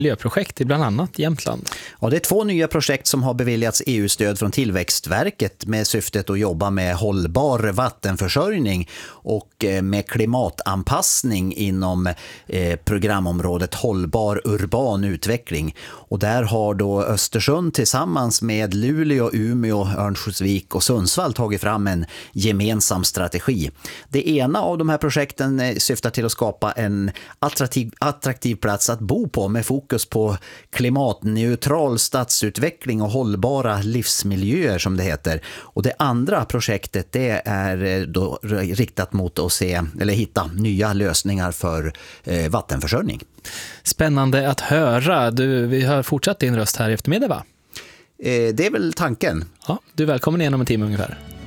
miljöprojekt i bland annat Jämtland. Ja, det är 2 nya projekt som har beviljats EU-stöd från Tillväxtverket med syftet att jobba med hållbar vattenförsörjning och med klimatanpassning inom programområdet hållbar urban utveckling. Och där har då Östersund tillsammans med Luleå, Umeå, Örnsköldsvik och Sundsvall tagit fram en gemensam strategi. Det ena av de här projekten syftar till att skapa en attraktiv plats att bo på med fokus på klimatneutral stadsutveckling och hållbara livsmiljöer som det heter. Och det andra projektet det är då riktat mot att hitta nya lösningar för vattenförsörjning. Spännande att höra. Vi har fortsatt din röst här i eftermiddag, va? Det är väl tanken. Ja, du är välkommen igen om en timme ungefär.